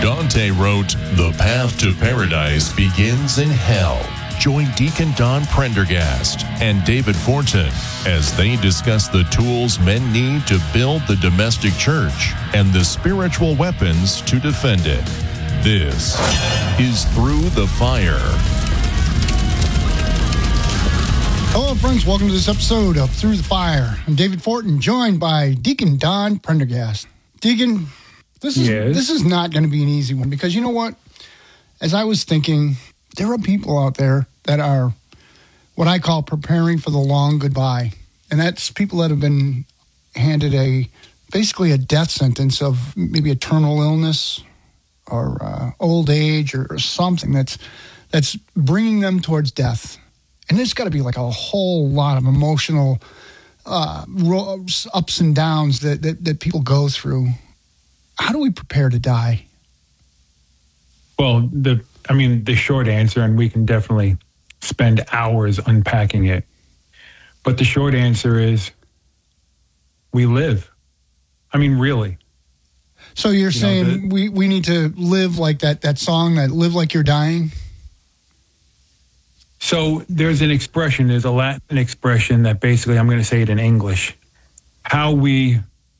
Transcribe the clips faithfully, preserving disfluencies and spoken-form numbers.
Dante wrote, "The path to paradise begins in hell." Join Deacon Don Prendergast and David Fortin as they discuss the tools men need to build the domestic church and the spiritual weapons to defend it. This is Through the Fire. Hello, friends. Welcome to this episode of Through the Fire. I'm David Fortin, joined by Deacon Don Prendergast. Deacon, this is yes. this is not going to be an easy one because you know what? As I was thinking, there are people out there that are what I call preparing for the long goodbye. And that's people that have been handed a basically a death sentence of maybe a terminal illness or uh, old age or, or something that's that's bringing them towards death. And there's got to be like a whole lot of emotional uh, ups and downs that, that, that people go through. How do we prepare to die? Well, the I mean, the short answer, and we can definitely spend hours unpacking it, but the short answer is we live. I mean, really. So you're you saying know, the, we, we need to live like that, that song, that live like you're dying? So there's an expression, there's a Latin expression that basically, I'm going to say it in English. How we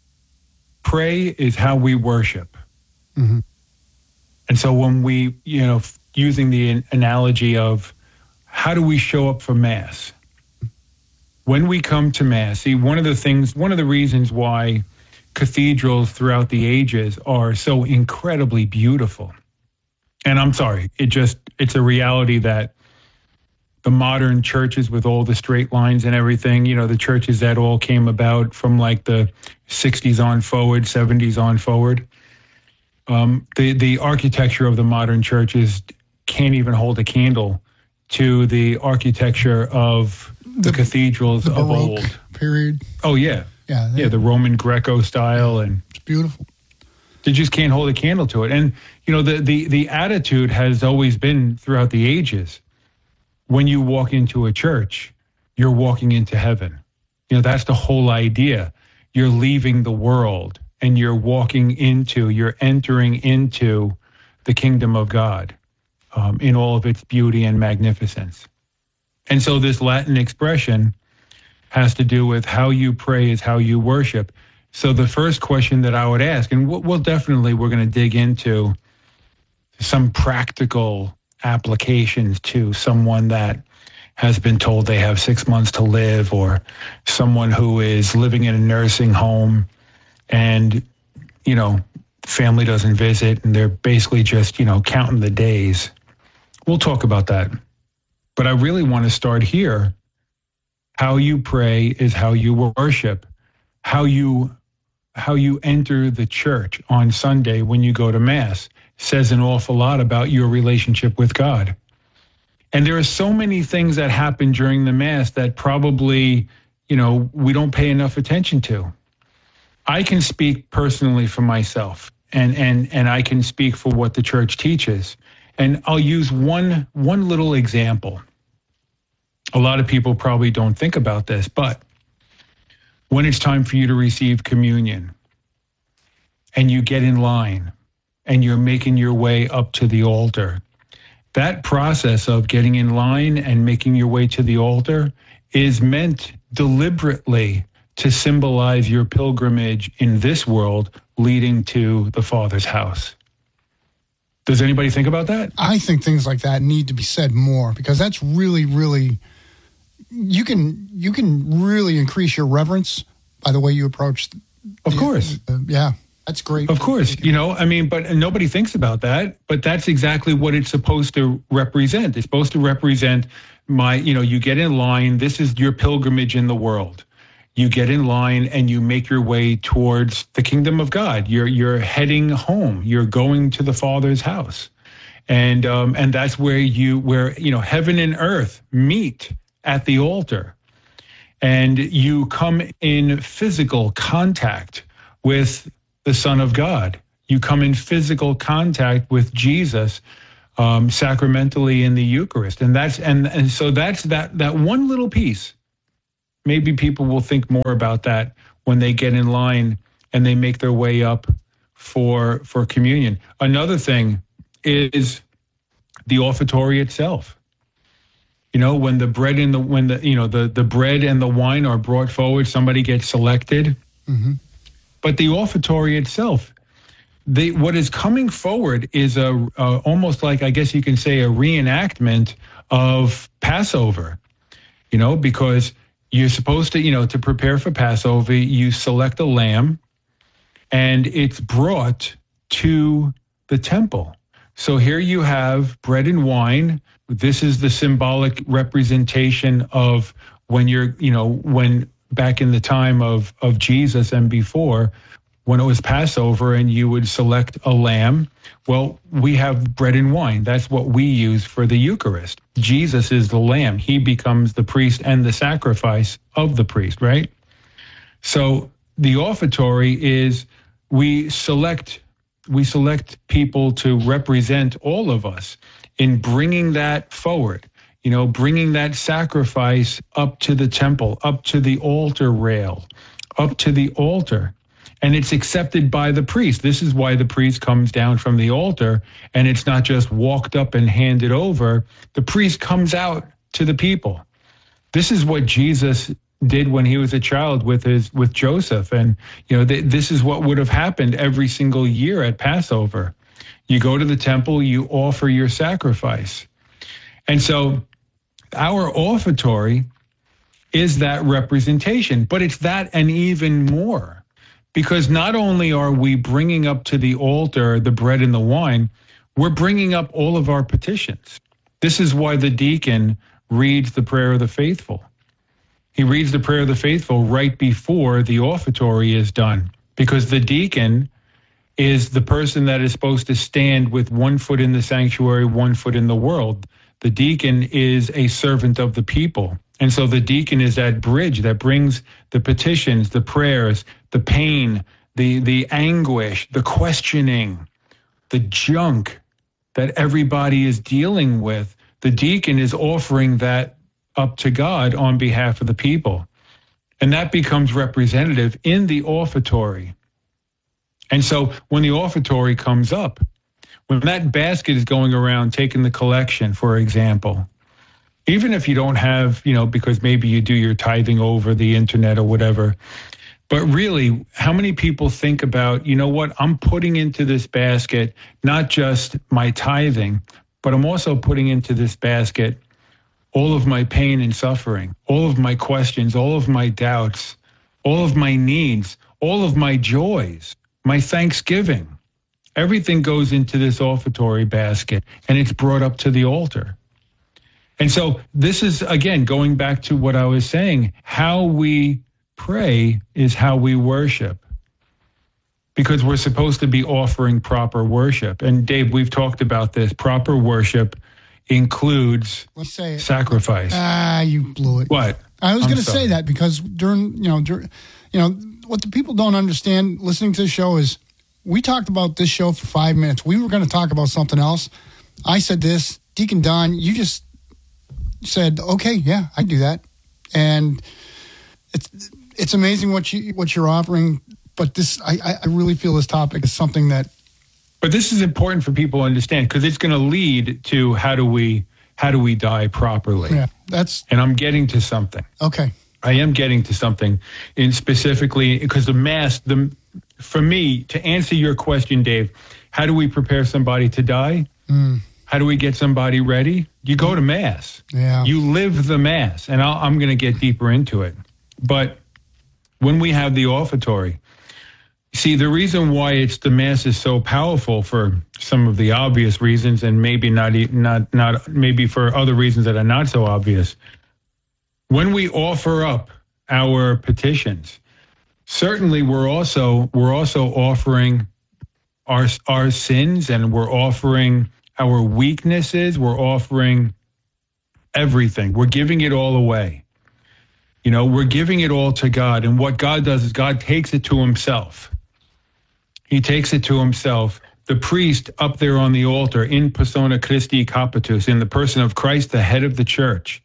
pray is how we worship. Mm-hmm. And so when we, you know, using the analogy of how do we show up for Mass? When we come to Mass, see, one of the things, one of the reasons why cathedrals throughout the ages are so incredibly beautiful. And I'm sorry, it just, it's a reality that the modern churches with all the straight lines and everything, you know, the churches that all came about from like the sixties on forward, seventies on forward, Um, the, the architecture of the modern churches can't even hold a candle to the architecture of the, the cathedrals the of Baroque old. Period. Oh, yeah. Yeah, yeah, the Roman Greco style. And it's beautiful. They just can't hold a candle to it. And, you know, the, the, the attitude has always been throughout the ages, when you walk into a church, you're walking into heaven. You know, that's the whole idea. You're leaving the world. And you're walking into, you're entering into the kingdom of God um, in all of its beauty and magnificence. And so this Latin expression has to do with how you pray is how you worship. So the first question that I would ask, and we'll, we'll definitely, we're going to dig into some practical applications to someone that has been told they have six months to live, or someone who is living in a nursing home and, you know, family doesn't visit and they're basically just, you know, counting the days. We'll talk about that. But I really want to start here. How you pray is how you worship. How you how you enter the church on Sunday when you go to Mass says an awful lot about your relationship with God. And there are so many things that happen during the Mass that probably, you know, we don't pay enough attention to. I can speak personally for myself, and, and, and I can speak for what the church teaches. And I'll use one, one little example. A lot of people probably don't think about this, but when it's time for you to receive communion and you get in line and you're making your way up to the altar, that process of getting in line and making your way to the altar is meant deliberately to symbolize your pilgrimage in this world leading to the Father's house. Does anybody think about that? I think things like that need to be said more, because that's really, really, you can you can really increase your reverence by the way you approach. Of the, course. Uh, yeah, that's great. Of course. You know, I mean, but nobody thinks about that, but that's exactly what it's supposed to represent. It's supposed to represent my, you know, you get in line, this is your pilgrimage in the world. You get in line and you make your way towards the kingdom of God. You're you're heading home. You're going to the Father's house, and um, and that's where you where you know heaven and earth meet at the altar, and you come in physical contact with the Son of God. You come in physical contact with Jesus, um, sacramentally in the Eucharist, and that's and and so that's that that one little piece. Maybe people will think more about that when they get in line and they make their way up for for communion. Another thing is the offertory itself. You know, when the bread and the when the you know the the bread and the wine are brought forward, somebody gets selected. Mm-hmm. But the offertory itself, the what is coming forward is a, a almost like, I guess you can say, a reenactment of Passover. You know, because you're supposed to, you know, to prepare for Passover, you select a lamb, and it's brought to the temple. So here you have bread and wine. This is the symbolic representation of when you're, you know, when back in the time of, of Jesus and before, when it was Passover and you would select a lamb. Well, we have bread and wine. That's what we use for the Eucharist. Jesus is the lamb. He becomes the priest and the sacrifice of the priest, right? So the offertory is we select we select people to represent all of us in bringing that forward, you know, bringing that sacrifice up to the temple, up to the altar rail, up to the altar. And it's accepted by the priest. This is why the priest comes down from the altar, and it's not just walked up and handed over. The priest comes out to the people. This is what Jesus did when he was a child with his with Joseph. And, you know, th- this is what would have happened every single year at Passover. You go to the temple, you offer your sacrifice. And so our offertory is that representation, but it's that and even more. Because not only are we bringing up to the altar the bread and the wine, we're bringing up all of our petitions. This is why the deacon reads the prayer of the faithful. He reads the prayer of the faithful right before the offertory is done, because the deacon is the person that is supposed to stand with one foot in the sanctuary, one foot in the world. The deacon is a servant of the people. And so the deacon is that bridge that brings the petitions, the prayers, the pain, the, the anguish, the questioning, the junk that everybody is dealing with. The deacon is offering that up to God on behalf of the people. And that becomes representative in the offertory. And so when the offertory comes up, when that basket is going around taking the collection, for example, even if you don't have, you know, because maybe you do your tithing over the internet or whatever, but really, how many people think about, you know what, I'm putting into this basket not just my tithing, but I'm also putting into this basket all of my pain and suffering, all of my questions, all of my doubts, all of my needs, all of my joys, my thanksgiving. Everything goes into this offertory basket, and it's brought up to the altar. And so this is, again, going back to what I was saying, how we pray is how we worship, because we're supposed to be offering proper worship. And Dave, we've talked about this. Proper worship includes Let's say it. sacrifice. Ah, you blew it. What? I was I'm going to sorry. say that because during, you know, during, you know, what the people don't understand listening to the show is we talked about this show for five minutes. We were going to talk about something else. I said this, Deacon Don, you just said, okay, yeah, I can do that. And it's it's amazing what you what you're offering. But this, I, I really feel this topic is something that. But this is important for people to understand, because it's going to lead to how do we how do we die properly? Yeah, that's. And I'm getting to something. Okay. I am getting to something, in specifically because the mass. The for me to answer your question, Dave, how do we prepare somebody to die? Mm. How do we get somebody ready? You go to mass. Yeah. You live the mass, and I'll, I'm going to get deeper into it. But when we have the offertory, see, the reason why it's the mass is so powerful for some of the obvious reasons, and maybe not not not maybe for other reasons that are not so obvious. When we offer up our petitions, certainly we're also we're also offering our our sins, and we're offering our weaknesses. We're offering everything. We're giving it all away. You know, we're giving it all to God. And what God does is God takes it to himself. He takes it to himself. The priest up there on the altar, in persona Christi Capitis, in the person of Christ, the head of the church,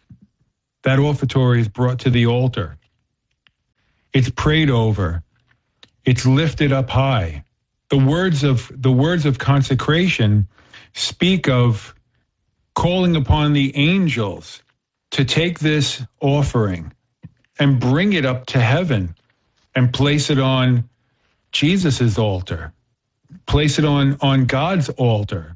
that offertory is brought to the altar. It's prayed over. It's lifted up high. The words of the words of consecration speak of calling upon the angels to take this offering and bring it up to heaven and place it on Jesus's altar, place it on, on God's altar.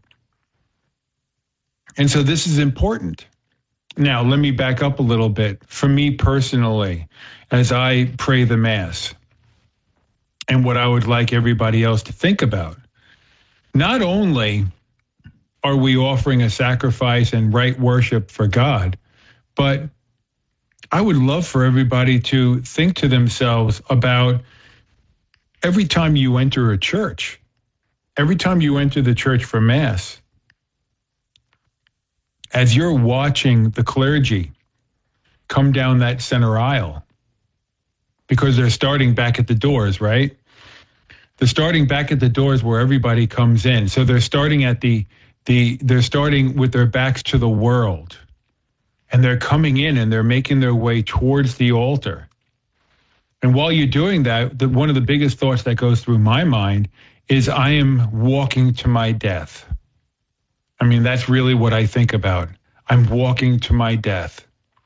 And so this is important. Now, let me back up a little bit. For me personally, as I pray the Mass, and what I would like everybody else to think about, not only are we offering a sacrifice and right worship for God, but I would love for everybody to think to themselves about every time you enter a church, every time you enter the church for Mass, as you're watching the clergy come down that center aisle, because they're starting back at the doors, right? They're starting back at the doors where everybody comes in. So they're starting at the, the they're starting with their backs to the world. And they're coming in and they're making their way towards the altar. And while you're doing that, the, one of the biggest thoughts that goes through my mind is I am walking to my death. I mean, that's really what I think about. I'm walking to my death.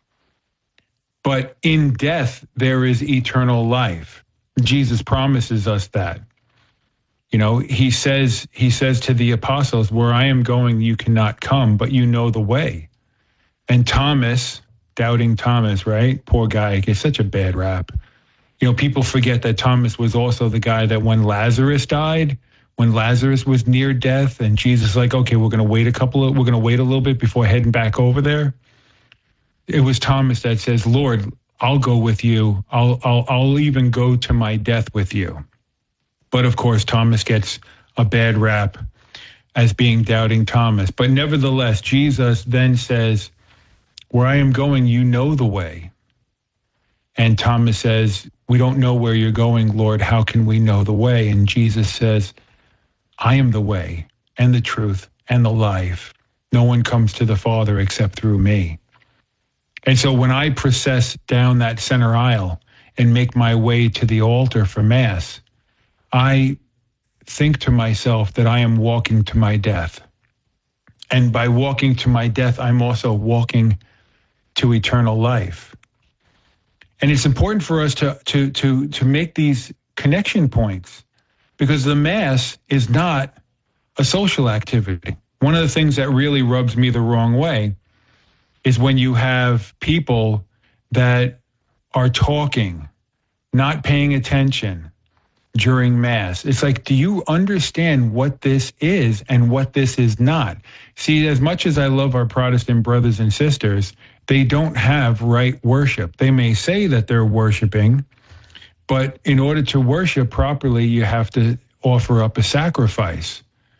But in death, there is eternal life. Jesus promises us that. You know, he says, he says to the apostles, where I am going, you cannot come, but you know the way. And Thomas, doubting Thomas, right? Poor guy, gets such a bad rap. You know, people forget that Thomas was also the guy that when Lazarus died, when Lazarus was near death, and Jesus is like, okay, we're going to wait a couple of, we're going to wait a little bit before heading back over there. It was Thomas that says, Lord, I'll go with you. I'll, I'll, I'll even go to my death with you. But of course, Thomas gets a bad rap as being doubting Thomas. But nevertheless, Jesus then says, where I am going, you know the way. And Thomas says, we don't know where you're going, Lord. How can we know the way? And Jesus says, I am the way and the truth and the life. No one comes to the Father except through me. And so when I process down that center aisle and make my way to the altar for Mass, I think to myself that I am walking to my death. And by walking to my death, I'm also walking to eternal life. And it's important for us to, to, to, to make these connection points, because the Mass is not a social activity. One of the things that really rubs me the wrong way is when you have people that are talking, not paying attention during Mass. It's like, do you understand what this is and what this is not? See, as much as I love our Protestant brothers and sisters, they don't have right worship. They may say that they're worshiping, but in order to worship properly, you have to offer up a sacrifice.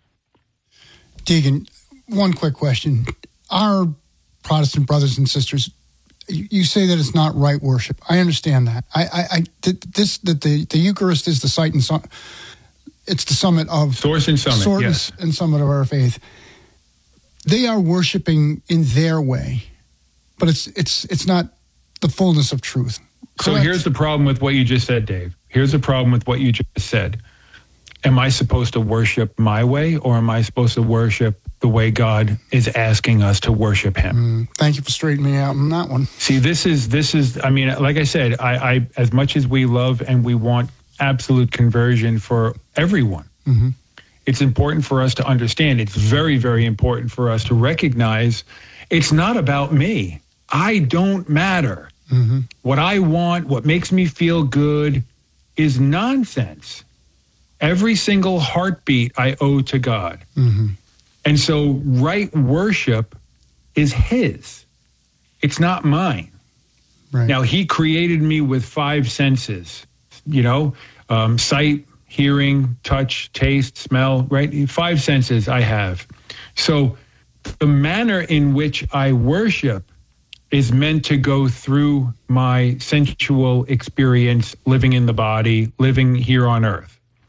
Deacon, one quick question. Our Protestant brothers and sisters, you, you say that it's not right worship. I understand that. I, I, I this that the, the Eucharist is the site and su- it's the summit of source and summit, source yes, and summit of our faith. They are worshiping in their way, but it's it's it's not the fullness of truth. Correct? So here's the problem with what you just said, Dave. Here's the problem with what you just said. Am I supposed to worship my way, or am I supposed to worship the way God is asking us to worship him? Mm, thank you for straightening me out on that one. See, this is, this is, I mean, like I said, I, I as much as we love and we want absolute conversion for everyone, mm-hmm. it's important for us to understand. It's very, very important for us to recognize it's not about me. I don't matter. Mm-hmm. What I want, what makes me feel good is nonsense. Every single heartbeat I owe to God. Mm-hmm. And so right worship is his. It's not mine. Right. Now, he created me with five senses, you know, um, sight, hearing, touch, taste, smell, right? Five senses I have. So the manner in which I worship is meant to go through my sensual experience, living in the body, living here on earth.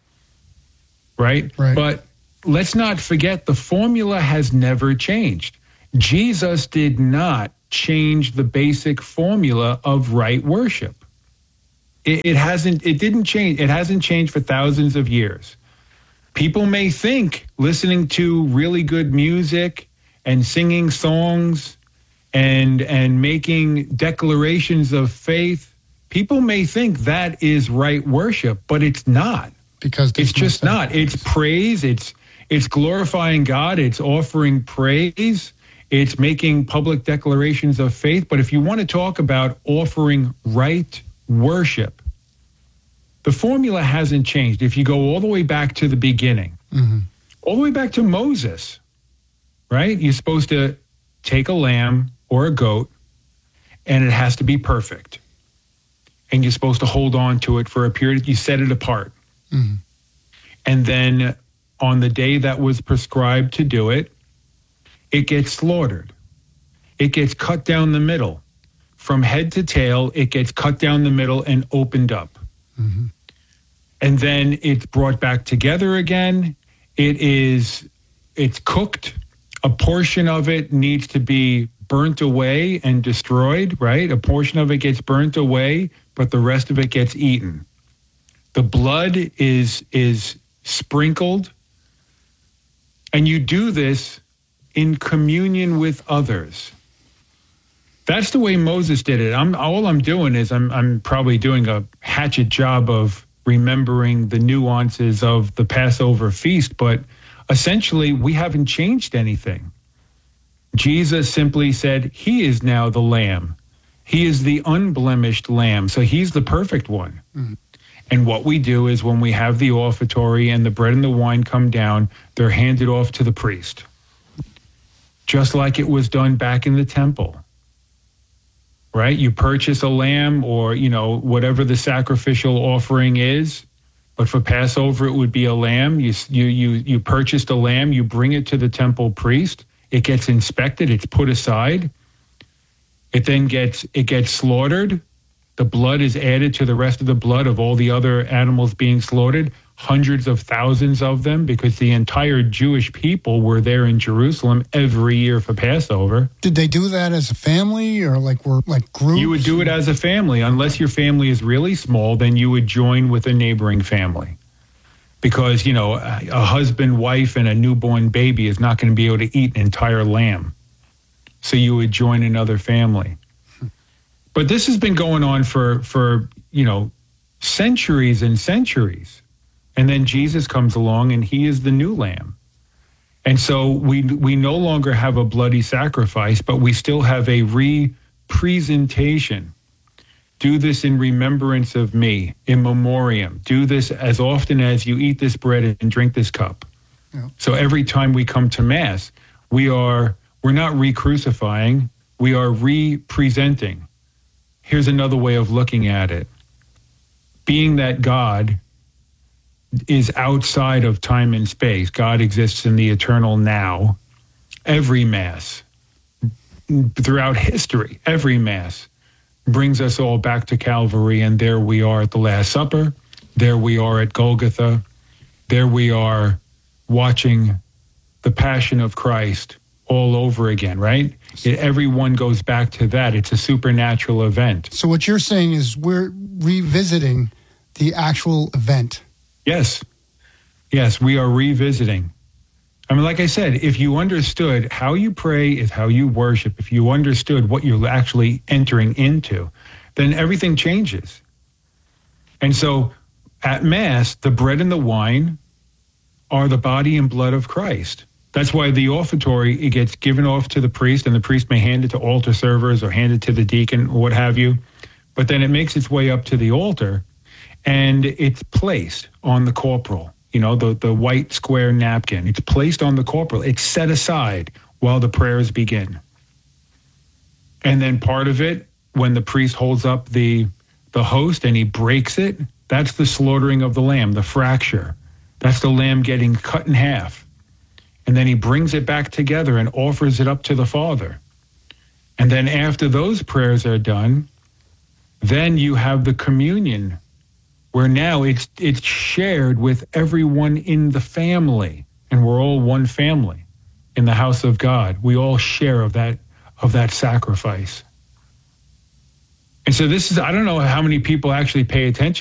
Right? Right. But let's not forget the formula has never changed. Jesus did not change the basic formula of right worship. It, it hasn't, it didn't change. It hasn't changed for thousands of years. people may think listening to really good music and singing songs and and making declarations of faith, people may think that is right worship, but it's not. Because it's just not. It's praise. It's it's glorifying God. It's offering praise. It's making public declarations of faith. But if you want to talk about offering right worship, the formula hasn't changed. If you go all the way back to the beginning, mm-hmm. all the way back to Moses, right? You're supposed to take a lamb or a goat, and it has to be perfect. And you're supposed to hold on to it for a period. You set it apart. Mm-hmm. And then on the day that was prescribed to do it, it gets slaughtered. It gets cut down the middle. From head to tail, it gets cut down the middle and opened up. Mm-hmm. And then it's brought back together again. It is, it's cooked. A portion of it needs to be burnt away and destroyed, right? A portion of it gets burnt away, but the rest of it gets eaten. The blood is is sprinkled, and you do this in communion with others. That's the way Moses did it. I'm all I'm doing is I'm I'm probably doing a hatchet job of remembering the nuances of the Passover feast, but essentially we haven't changed anything. Jesus simply said, he is now the lamb. He is the unblemished lamb. So he's the perfect one. Mm-hmm. And what we do is when we have the offertory and the bread and the wine come down, they're handed off to the priest. Just like it was done back in the temple. Right? You purchase a lamb or, you know, whatever the sacrificial offering is. But for Passover, it would be a lamb. You, you, you, you purchased a lamb, you bring it to the temple priest. It gets inspected, it's put aside. It then gets it gets slaughtered. The blood is added to the rest of the blood of all the other animals being slaughtered, hundreds of thousands of them, because the entire Jewish people were there in Jerusalem every year for Passover. Did they do that as a family or like were like groups? You would do it as a family. Unless your family is really small, then you would join with a neighboring family. Because, you know, a, a husband, wife, and a newborn baby is not going to be able to eat an entire lamb. So you would join another family. But this has been going on for, for, you know, centuries and centuries. And then Jesus comes along and he is the new lamb. And so we we no longer have a bloody sacrifice, but we still have a re-presentation. Do this in remembrance of me, in memoriam. Do this as often as you eat this bread and drink this cup. Yeah. So every time we come to Mass, we are, we're not re-crucifying, we are re-presenting. Here's another way of looking at it. Being that God is outside of time and space, God exists in the eternal now, every Mass, throughout history, every Mass, brings us all back to Calvary, and there we are at the Last Supper. There we are at Golgotha. There we are watching the Passion of Christ all over again, right? It, everyone goes back to that. It's a supernatural event. So what you're saying is we're revisiting the actual event. Yes. Yes, we are revisiting. I mean, like I said, if you understood how you pray is how you worship, if you understood what you're actually entering into, then everything changes. And so at Mass, the bread and the wine are the body and blood of Christ. That's why the offertory, it gets given off to the priest, and the priest may hand it to altar servers or hand it to the deacon or what have you. But then it makes its way up to the altar, and it's placed on the corporal. You know, the, the white square napkin. It's placed on the corporal. It's set aside while the prayers begin. And then part of it, when the priest holds up the the host and he breaks it, that's the slaughtering of the lamb, the fracture. That's the lamb getting cut in half. And then he brings it back together and offers it up to the Father. And then after those prayers are done, then you have the communion, where now it's it's shared with everyone in the family, and we're all one family in the house of God. We all share of that of that sacrifice. And so this is, I don't know how many people actually pay attention